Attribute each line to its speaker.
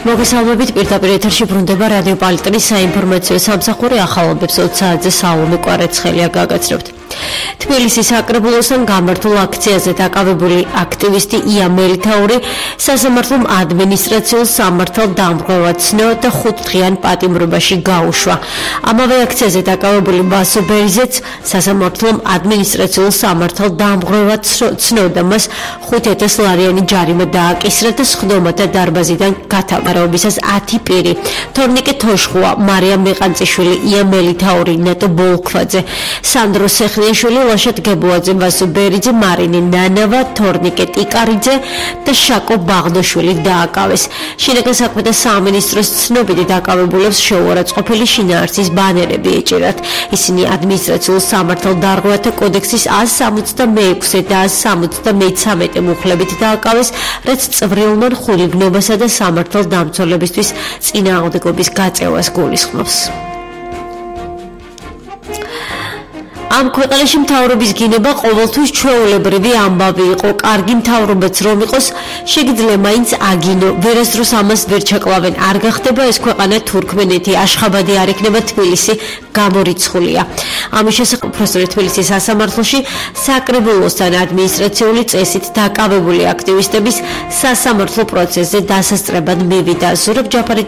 Speaker 1: მოგესალმებით, პირდაპირ ეთერში ბრუნდება რადიო პალატრის საინფორმაციო სამსახური ახალობებს 20 საათზე საუბრობ კვარაცხელია გაგაცნობთ. თბილისის საკრებულოსთან გამართულ აქციაზე დაკავებული აქტივისტი ია მელითაური სასამართლომ ადმინისტრაციულ სამართალ დამღვრევად ცნო და 5 დღიან პატიმრობაში გაუშვა. ამავე აქციაზე დაკავებული ბასო ბერიზეც სასამართლომ ადმინისტრაციულ სამართალ დამღვრევად ცნო და მას 5,000 ლარიანი ჯარიმა დააკისრა და სხდომათა დარბაზიდან გათამარებისას 10 პირი. თორნიკე თოშხუა, მარიამ მეყანწიშვილი, ია მელითაური, ნატო ბოლქვაძე, სანდრო სეხლიაშვილი, ლაშა გებუაძე, ვასო ბერიძე, მარინე ნანავა, თორნიკე ტიკარიძე და შაკო ბაღდოშვილი დააკავეს. შინაგან საქმეთა სამინისტროს ცნობილი დაკავებულებს შეუარაცხყოფილი შინაარსის ბანერები ეჭირათ. ისინი ადმინისტრაციულ სამართალ დარღვევათა კოდექსის 166 და 173 მუხლებით დააკავეს, რაც წვრილმან ხულიგნობასა და სამართალ დამცველებისთვის წინააღმდეგობის გაწევას გულისხმობს. ამ ქვეყანაში მთავრობის გინება ყოველთვის ჩვეულებრივი ამბავი იყო. კარგი მთავრობაც რომ იყოს, შეგიძლია მაინც აგინო. ვერასდროს ამას ვერ ჩაკლავენ. არ გახდება ეს ქვეყანა თურქმენეთი, აშხაბადი არ იქნება თბილისი, გამორიცხულია. ამის შესახებ პროფესორი თბილისის სასამართლოში საკრებულოსთან ადმინისტრაციული წესით დაკავებული აქტივისტების სასამართლო პროცესზე დასასწრებად მივიდა. ზურაბ ჯაფარი